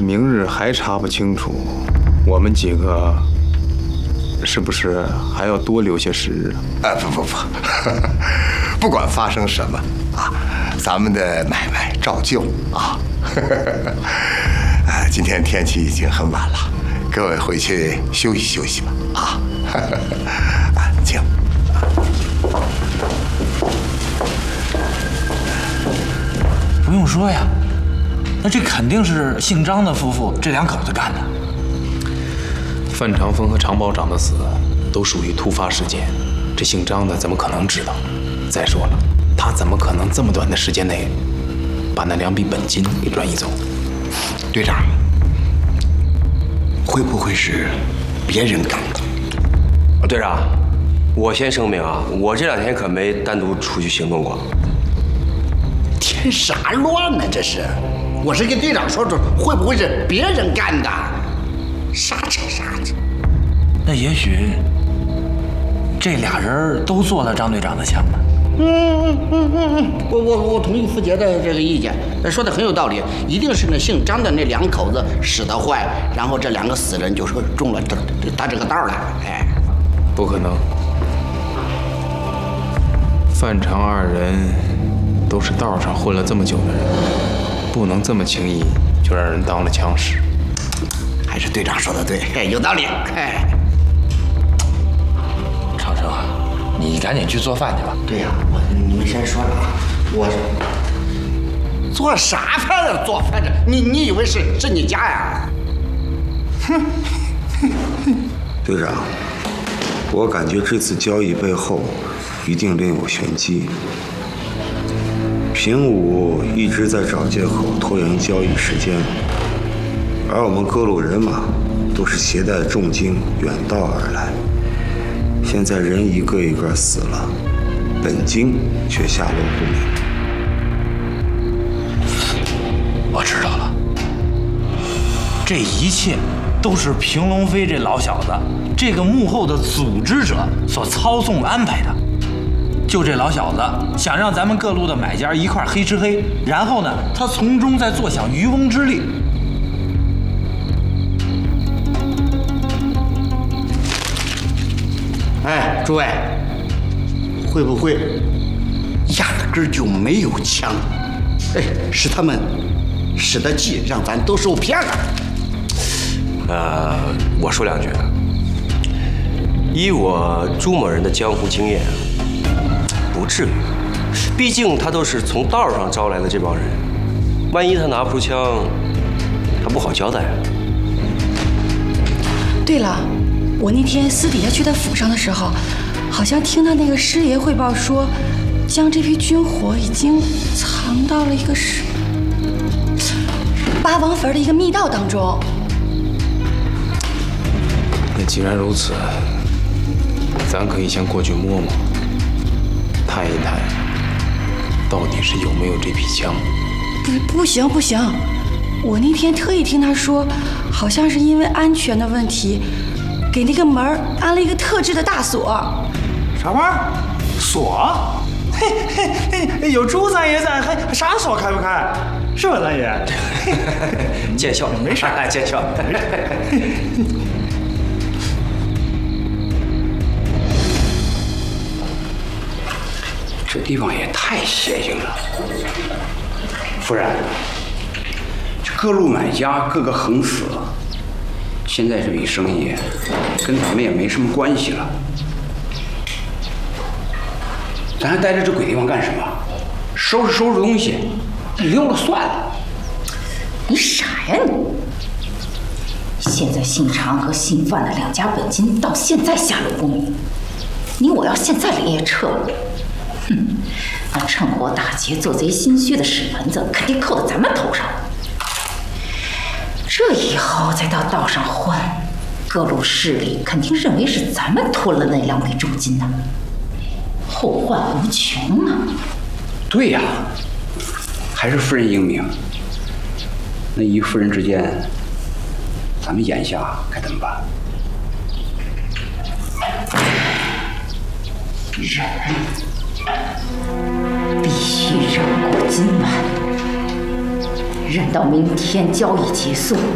明日还查不清楚，我们几个是不是还要多留些时日？ 不，不管发生什么啊，咱们的买卖照旧啊。今天天气已经很晚了，各位回去休息休息吧啊。请。 不用说呀，那这肯定是姓张的夫妇这两口子干的。 范长风和常保长的死都属于突发事件，这姓张的怎么可能知道？再说了，他怎么可能这么短的时间内把那2笔本金给转移走？ 队长，会不会是别人干的？ 队长，我先声明啊，我这2天可没单独出去行动过。 添啥乱呢？这是，我是跟队长说，会不会是别人干的？傻扯。 那也许这俩人都做了张队长的枪呢。 我同意付杰的这个意见，说的很有道理，一定是那姓张的那2口子使得坏，然后这2个死人就说中了他这个道了。哎， 不可能，范常2人都是道上混了这么久的人，不能这么轻易就让人当了枪使。 还是队长说的对，有道理。 长生，你赶紧去做饭去吧。 对呀，你们先说着啊，我做啥饭啊？做饭这，你以为是你家呀？ 队长，我感觉这次交易背后一定另有玄机。平武一直在找借口拖延交易时间，而我们各路人马都是携带重金远道而来，现在人一个一个死了，本金却下落不明。 我知道了，这一切都是平龙飞这老小子这个幕后的组织者所操纵安排的。就这老小子想让咱们各路的买家一块黑吃黑，然后呢，他从中再坐享渔翁之利。 哎，诸位，会不会压根儿就没有枪？哎，是他们使的计，让咱都受骗了。 我说2句。依我朱某人的江湖经验，不至于。毕竟他都是从道上招来的这帮人，万一他拿不出枪，他不好交代。 对了，我那天私底下去他府上的时候，好像听他那个师爷汇报说，将这批军火已经藏到了一个八王坟的一个密道当中。 那既然如此，咱可以先过去摸摸，探一探，到底是有没有这批枪。 不行，我那天特意听他说，好像是因为安全的问题，给那个门安了一个特制的大锁。 啥玩意儿？锁？嘿，有朱三爷在，还啥锁开不开？是吧，三爷？ 见笑， 没事， 见笑。 这地方也太邪性了。夫人，这各路买家个个横死了，现在这笔生意跟咱们也没什么关系了，咱还待着这鬼地方干什么？收拾东西，溜了算了。 你傻呀你！现在姓常和姓范的2家本金到现在下落不明，我要现在连夜撤了，那趁火打劫、做贼心虚的屎盆子肯定扣在咱们头上。这以后再到道上混，各路势力肯定认为是咱们吞了那2笔重金呢，后患无穷啊！ 对呀，还是夫人英明。那依夫人之见，咱们眼下该怎么办？ 忍，必须忍过今晚，忍到明天交易结束，